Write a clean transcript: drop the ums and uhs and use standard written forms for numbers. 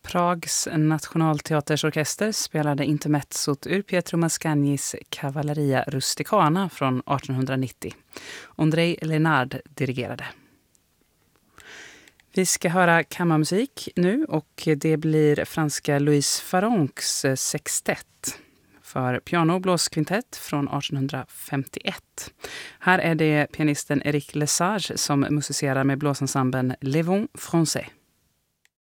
Prags nationalteaters orkester spelade intermezzot ur Pietro Mascagnis Cavalleria Rusticana från 1890. Andrei Lénard dirigerade. Vi ska höra kammarmusik nu och det blir franska Louis Farrencs sextett för piano- och blåskvintett från 1851. Här är det pianisten Eric Lesage som musicerar med blåsensemblen Les Vents Français.